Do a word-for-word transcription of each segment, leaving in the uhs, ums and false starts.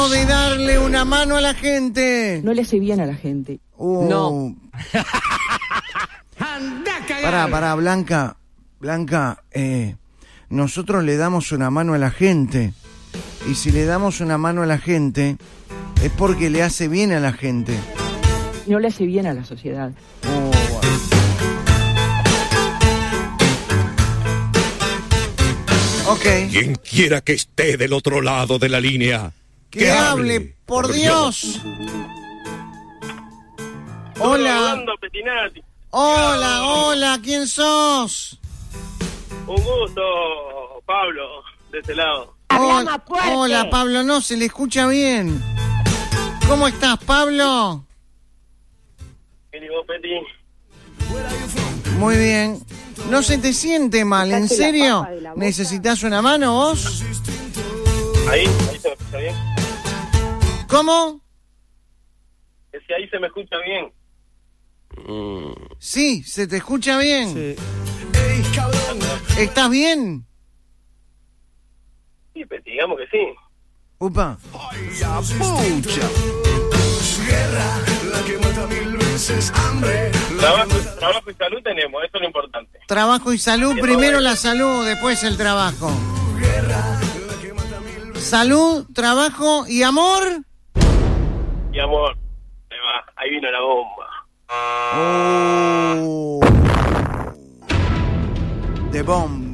De darle una mano a la gente. No le hace bien a la gente. Uh. No. Pará, pará, Blanca. Blanca, eh, nosotros le damos una mano a la gente. Y si le damos una mano a la gente, es porque le hace bien a la gente. No le hace bien a la sociedad. Oh, bueno. Ok. Quien quiera que esté del otro lado de la línea. Que, que hable, hable, por, por Dios. Dios. Hola. Hola, hola, ¿quién sos? Un gusto, Pablo, de este lado. Hola, hola, Pablo, no, se le escucha bien. ¿Cómo estás, Pablo? Bien, ¿y vos, Peti? Muy bien. No se te siente mal, ¿en serio? ¿Necesitas una mano vos? Ahí, ahí se me escucha bien. ¿Cómo? Que si ahí se me escucha bien. Sí, se te escucha bien. Sí. ¿Estás bien? Sí, pues, digamos que sí. Upa. Trabajo, trabajo y salud tenemos, eso es lo importante. Trabajo y salud, primero la salud, después el trabajo. Salud, trabajo y amor. Y amor, ahí va, ahí vino la bomba. Oh. The bomb.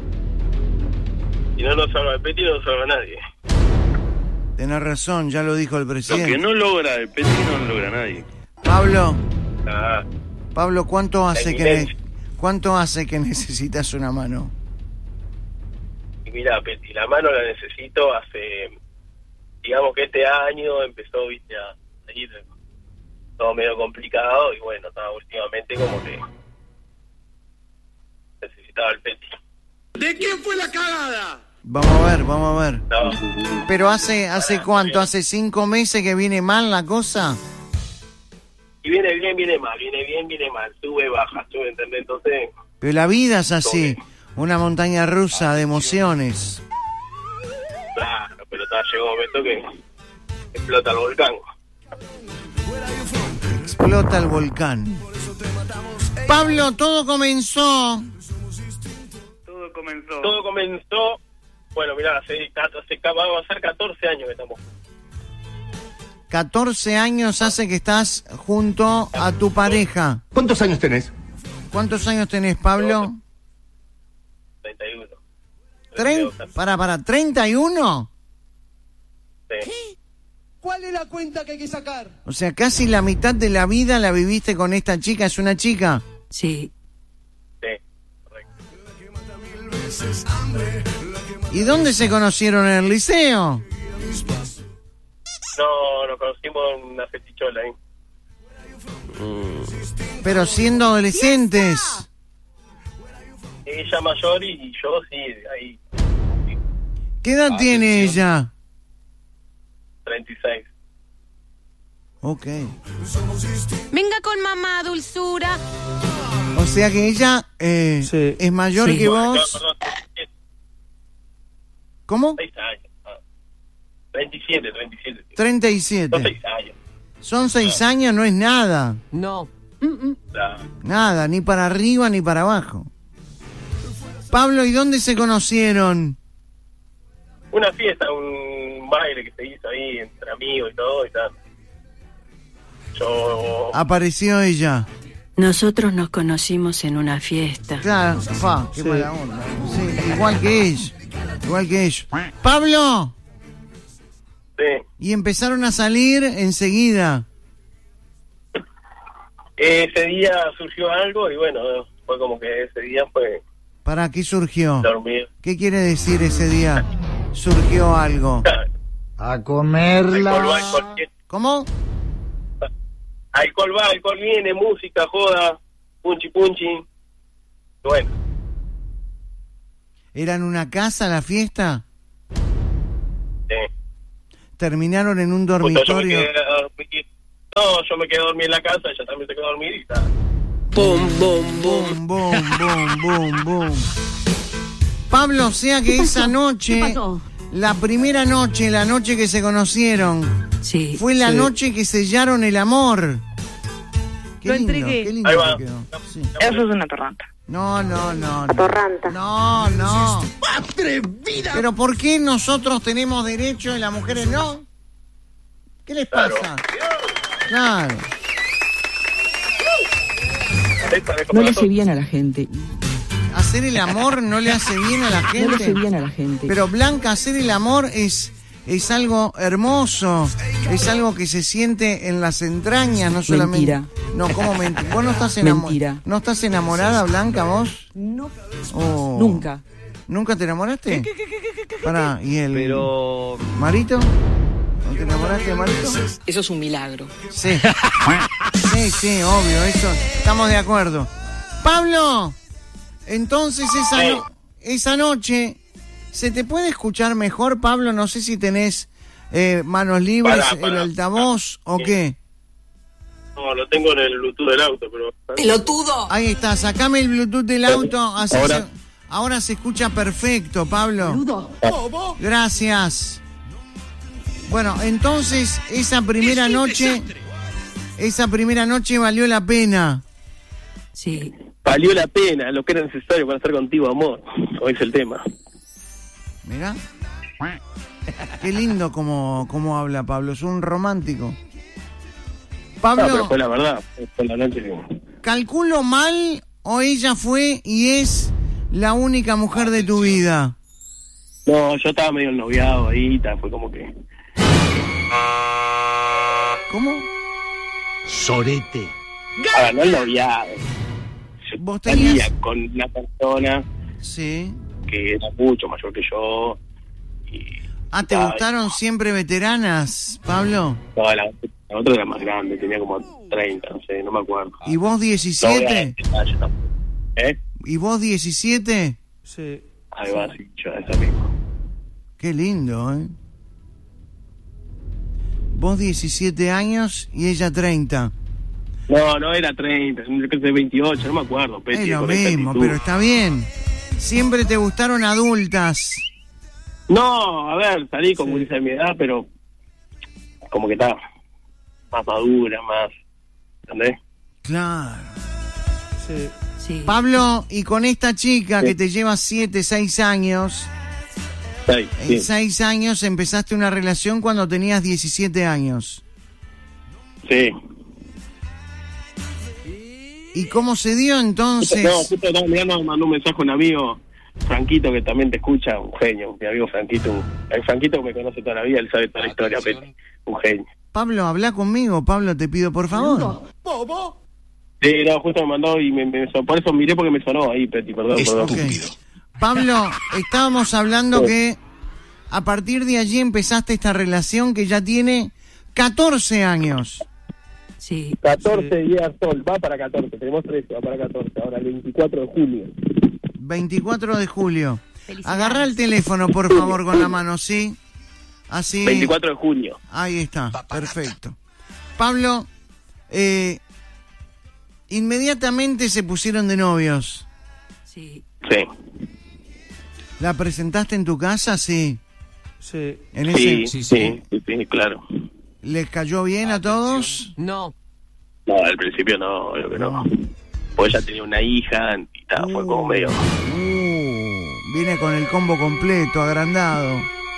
Si no nos salva el Peti, no nos salva a nadie. Tenés razón, ya lo dijo el presidente. Lo que no logra el Peti no lo logra nadie. Pablo. Ah. Pablo, ¿cuánto hace que ne- cuánto hace que necesitas una mano? Y mira, Peti, la mano la necesito hace, digamos que este año empezó, viste, a ir todo medio complicado y bueno, estaba últimamente como que necesitaba el Peti. ¿De quién fue la cagada? Vamos a ver, vamos a ver. No. Pero hace, ¿hace cuánto? ¿Hace cinco meses que viene mal la cosa? Y viene bien, viene mal, viene bien, viene mal, sube, baja, sube, ¿entendés? Entonces... Pero la vida es así, una montaña rusa de emociones. Claro, pero está, llegó un momento que explota el volcán. Explota el volcán. Pablo, todo comenzó... Todo comenzó. Todo comenzó... Bueno, mirá, hace, hace, vamos a hacer catorce años que estamos. catorce años hace que estás junto a tu pareja. ¿Cuántos años tenés? ¿Cuántos años tenés, Pablo? treinta y uno. ¿Treinta? Para, para, ¿treinta y uno? Sí. ¿Cuál es la cuenta que hay que sacar? O sea, casi la mitad de la vida la viviste con esta chica. ¿Es una chica? Sí. Sí, correcto. ¿Y dónde se conocieron? ¿En el liceo? No, nos conocimos en una festichola ahí. Pero siendo adolescentes. Ella mayor y yo sí, ahí. ¿Qué edad ah, tiene ella? treinta y seis. Ok. Venga con mamá, dulzura. O sea que ella eh, sí. es mayor sí. que vos. No, perdón. ¿Cómo? seis años. treinta y siete, treinta y siete. treinta y siete. Son seis años. Son seis no. años, no es nada. No. No. Nada, ni para arriba ni para abajo. Pablo, ¿y dónde se conocieron? Una fiesta, un baile que se hizo ahí entre amigos y todo y tal. Yo... Apareció ella. Nosotros nos conocimos en una fiesta. Claro, pa, qué sí. mala onda. Sí, igual que ella. Igual que ella. Pablo. Sí. Y empezaron a salir enseguida. Ese día surgió algo y bueno, fue como que ese día fue... ¿Para qué surgió? Dormir. ¿Qué quiere decir ese día? Surgió algo. A comerla. Alcohol va, alcohol viene. ¿Cómo? Alcohol va, alcohol viene, música, joda, punchi punchi. Bueno. ¿Era en una casa la fiesta? Sí. ¿Terminaron en un dormitorio? Yo quedé, no, yo me quedé a dormir en la casa, ella también se quedó a dormir y tal. Boom, boom, boom, boom, boom, boom, boom. Pablo, o sea que esa noche la primera noche, la noche que se conocieron. Sí. Fue la sí. noche que sellaron el amor. Qué Lo lindo, entregué. qué lindo Ahí va. que quedó. Sí. Eso es una torranta. No, no, no. no. Torranta. No, no. Pero ¿por qué nosotros tenemos derecho y las mujeres no? ¿Qué les Claro. pasa? Claro. No le hace bien a la gente. Hacer el amor no le hace bien a la No le hace gente. bien a la gente. Pero Blanca, hacer el amor es, es algo hermoso, es algo que se siente en las entrañas, no solamente. Mentira. No, ¿cómo mentira? ¿Vos no estás enamorada? Mentira. ¿No estás enamorada, Blanca, vos? No. Oh. Nunca. ¿Nunca te enamoraste? Pará, ¿y el Pero... Marito? ¿No te enamoraste de Marito? Eso es un milagro. Sí. Sí, sí, obvio, eso. Estamos de acuerdo. Pablo, entonces esa, no- esa noche, ¿se te puede escuchar mejor, Pablo? No sé si tenés eh, manos libres, Pará, pará. el altavoz o qué. No, lo tengo en el Bluetooth del auto, pero... ¡Pelotudo! Ahí está, sacame el Bluetooth del auto. Así Ahora. se, ahora se escucha perfecto, Pablo. Gracias. Bueno, entonces esa primera noche, esa primera noche valió la pena. Sí. Valió la pena lo que era necesario para estar contigo, amor. Hoy es el tema. Mirá. Qué lindo como, como habla Pablo, es un romántico. No, Pablo, pero fue la verdad. Fue la noche que... ¿calculo mal o ella fue y es la única mujer de tu vida? No, yo estaba medio noviado ahí, ta, fue como que... ¿Cómo? Sorete. Ah, no el noviado. Yo Vos salía tenías... con una persona Sí. que era mucho mayor que yo. Y, Ah, ¿te Ay. gustaron siempre veteranas, Pablo? no, la, la otra era más grande, tenía como treinta, no sé, no me acuerdo. ¿Y vos No voy a diecisiete? decir nada, yo tampoco. ¿Eh? ¿Y vos diecisiete? Sí. Ahí va, sí, yo esa misma. Qué lindo, ¿eh? Vos diecisiete años y ella treinta. No, no era treinta, yo creo que veintiocho, no me acuerdo. Peti, Es lo con esa mismo, actitud. pero está bien. Siempre te gustaron adultas. No, a ver, salí con Wilisa de mi edad, pero como que estaba más madura, más... ¿Entendés? Claro. Sí. Sí. Pablo, y con esta chica Sí. que te lleva siete, seis años, Sí, en sí. seis años empezaste una relación cuando tenías diecisiete años. sí. ¿Y cómo se dio entonces? No, justo estaba mirando, me mandó un mensaje un amigo, Franquito, que también te escucha, un genio, mi amigo Franquito, un- el Franquito que me conoce toda la vida, él sabe toda la historia, Peti, un genio. Pablo, habla conmigo, Pablo, te pido por favor. Sí, no, justo me mandó y me, me- por eso miré porque me sonó ahí, Peti, perdón, perdón. Ok. Pablo, estábamos hablando que a partir de allí empezaste esta relación que ya tiene catorce años. Sí. catorce días sol, va para catorce, tenemos trece, va para catorce, ahora el veinticuatro de junio. veinticuatro de julio. Felicidades. Agarrá el teléfono, por favor, con la mano, ¿sí? Así. veinticuatro de junio. Ahí está, perfecto. Pablo, eh, inmediatamente se pusieron de novios. Sí. Sí, ¿La presentaste en tu casa? Sí. Sí. En ese, sí, sí, sí, sí, sí, claro. ¿Les cayó bien a todos? No. No, al principio no, obvio que no. Pues ella tenía una hija y tal, fue como medio... Uh, viene con el combo completo, agrandado.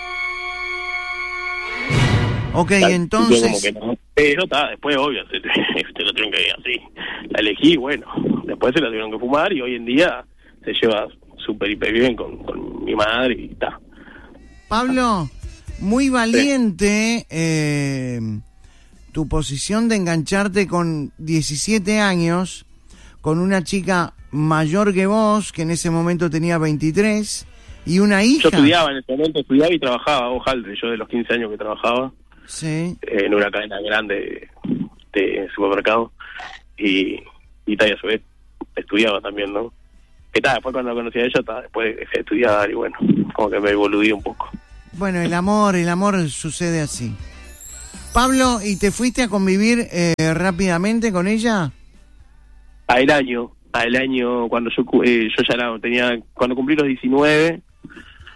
Ok, tal, entonces... como que no. Pero está, después obvio, se te, te lo tuvieron que así. La elegí, bueno, después se la tuvieron que fumar y hoy en día se lleva súper hiper bien con, con mi madre y está. Pablo, muy valiente eh, tu posición de engancharte con diecisiete años, con una chica mayor que vos, que en ese momento tenía veintitrés, y una hija. Yo estudiaba en ese momento, estudiaba y trabajaba, ojalá, yo de los quince años que trabajaba Sí. en una cadena grande de, de supermercado y, y tal, y a su vez estudiaba también, ¿no? Que tal, después cuando conocí a ella, ta, después dejé de estudiar y bueno, como que me evoludí un poco. Bueno, el amor, el amor sucede así. Pablo, ¿y te fuiste a convivir eh, rápidamente con ella? Al año, al año, cuando yo cu- eh, yo ya era, tenía, cuando cumplí los diecinueve,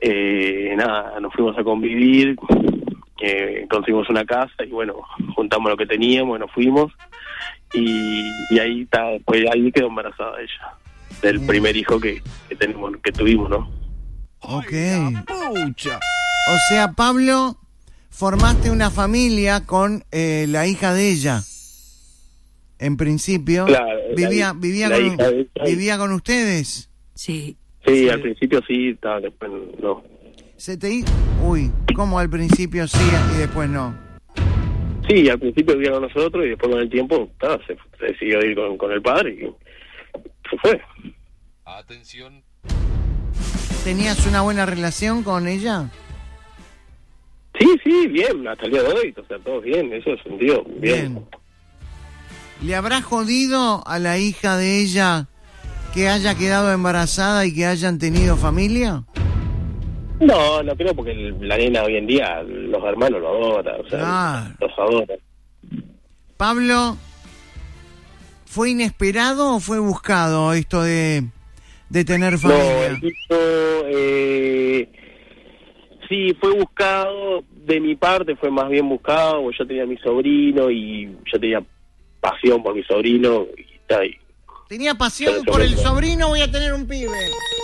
eh, nada, nos fuimos a convivir, eh, conseguimos una casa y bueno, juntamos lo que teníamos, nos fuimos y, y ahí está, pues ahí quedó embarazada ella, del Mm. primer hijo que, que tenemos, que tuvimos, ¿no? Ok. O sea, Pablo, formaste una familia con eh, la hija de ella. En principio, Claro, vivía la- vivía la con hija de ella. vivía con ustedes. Sí. Sí, Sí. al principio sí, estaba, después no. Se te hi- Uy, ¿cómo al principio sí y después no? Sí, al principio vivía con nosotros y después con el tiempo ta, se, se decidió ir con, con el padre y se fue. Atención. ¿Tenías una buena relación con ella? Sí, sí, bien, hasta el día de hoy, o sea, todo bien, eso es sentido, bien. Bien. ¿Le habrá jodido a la hija de ella que haya quedado embarazada y que hayan tenido familia? No, no creo porque el- la nena hoy en día, los hermanos lo adoran, o sea, Claro. los adoran. Pablo, ¿fue inesperado o fue buscado esto de, de tener No, familia? el tipo, eh, sí, fue buscado, de mi parte fue más bien buscado, porque yo tenía a mi sobrino y yo tenía pasión por mi sobrino y, ta, y Tenía pasión por el sobrino, voy a tener un pibe.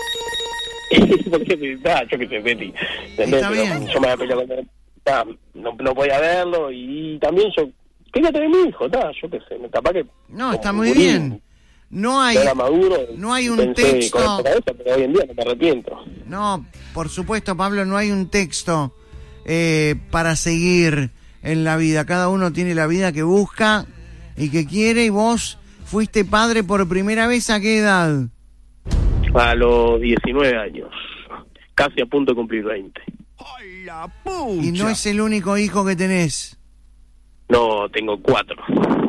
porque ah, yo que sé, Betty, ¿entendés? Está Pero bien. yo me había peleado con él, ta, no, no podía verlo y también yo quería tener mi hijo, ta, yo qué sé, me capaz que No, como está muy gurí, bien. No hay, yo era maduro, no hay un pensé texto. con esta cabeza, pero hoy en día no me arrepiento. no, por supuesto, Pablo, no hay un texto eh, para seguir en la vida. Cada uno tiene la vida que busca y que quiere, y vos fuiste padre por primera vez, ¿a qué edad? A los diecinueve años, casi a punto de cumplir veinte. Y no es el único hijo que tenés. No, tengo cuatro.